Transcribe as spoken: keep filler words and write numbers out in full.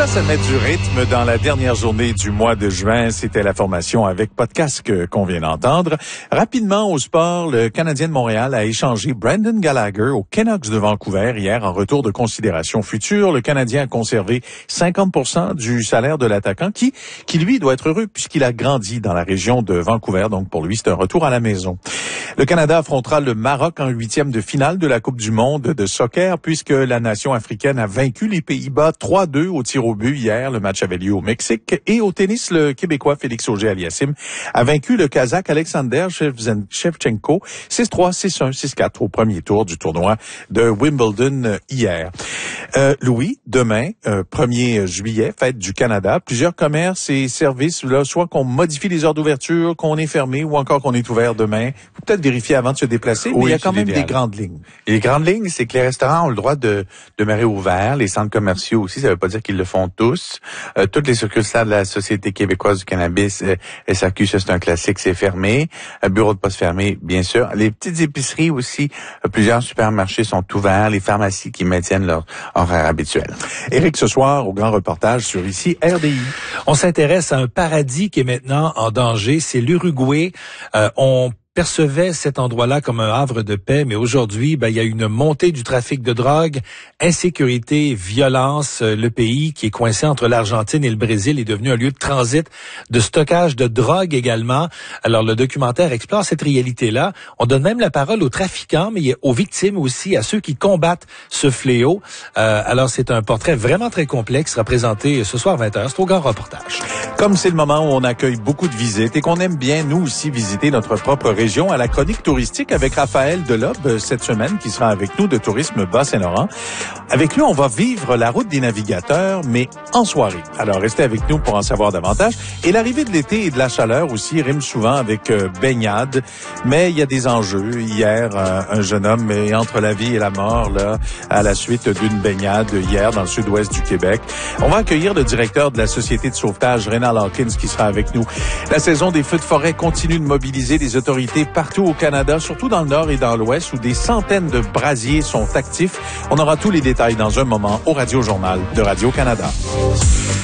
ça, ça met du rythme dans la dernière journée du mois de juin. C'était la formation avec podcast que, qu'on vient d'entendre. Rapidement, au sport, le Canadien de Montréal a échangé Brendan Gallagher aux Canucks de Vancouver hier en retour de considération future. Le Canadien a conservé cinquante pour cent du salaire de l'attaquant qui, qui lui, doit être heureux puisqu'il a grandi dans la région de Vancouver. Donc, pour lui, c'est un retour à la maison. Le Canada affrontera le Maroc en huitième de finale de la Coupe du monde de soccer puisque la nation africaine a vaincu les Pays-Bas trois deux au tir au but hier. Le match avait lieu au Mexique. Et au tennis, le Québécois Félix Auger-Aliassime a vaincu le Kazakh Alexander Shevchenko six trois, six un, six quatre au premier tour du tournoi de Wimbledon hier. Euh, Louis, demain, euh, premier juillet, fête du Canada. Plusieurs commerces et services, là, soit qu'on modifie les heures d'ouverture, qu'on est fermé ou encore qu'on est ouvert demain. Faut peut-être vérifier avant de se déplacer, oui, mais il y a quand même l'idéal. Des grandes lignes. Et les grandes lignes, c'est que les restaurants ont le droit de demeurer ouverts, les centres commerciaux aussi, ça veut pas dire qu'ils le font tous. Euh, toutes les succursales de la Société québécoise du cannabis, euh, S A Q, ça c'est un classique, c'est fermé. Euh, bureau de poste fermé, bien sûr. Les petites épiceries aussi, euh, plusieurs supermarchés sont ouverts, les pharmacies qui maintiennent leur horaire habituel. Éric, ce soir, au grand reportage sur ici, R D I. On s'intéresse à un paradis qui est maintenant en danger, c'est l'Uruguay. Euh, on percevait cet endroit-là comme un havre de paix, mais aujourd'hui, ben, il y a une montée du trafic de drogue, insécurité, violence. Le pays qui est coincé entre l'Argentine et le Brésil est devenu un lieu de transit, de stockage de drogue également. Alors, le documentaire explore cette réalité-là. On donne même la parole aux trafiquants, mais aux victimes aussi, à ceux qui combattent ce fléau. Euh, alors, c'est un portrait vraiment très complexe, représenté ce soir vingt heures. C'est au grand reportage. Comme c'est le moment où on accueille beaucoup de visites et qu'on aime bien, nous aussi, visiter notre propre région, à la chronique touristique avec Raphaël Delob cette semaine qui sera avec nous de Tourisme Bas-Saint-Laurent. Avec lui, on va vivre la route des navigateurs, mais en soirée. Alors, restez avec nous pour en savoir davantage. Et l'arrivée de l'été et de la chaleur aussi rime souvent avec euh, baignade, mais il y a des enjeux. Hier, euh, un jeune homme est entre la vie et la mort là, à la suite d'une baignade hier dans le sud-ouest du Québec. On va accueillir le directeur de la Société de sauvetage, Rénal Hawkins, qui sera avec nous. La saison des feux de forêt continue de mobiliser les autorités partout au Canada, surtout dans le nord et dans l'ouest, où des centaines de brasiers sont actifs. On aura tous les détails dans un moment au Radio Journal de Radio-Canada.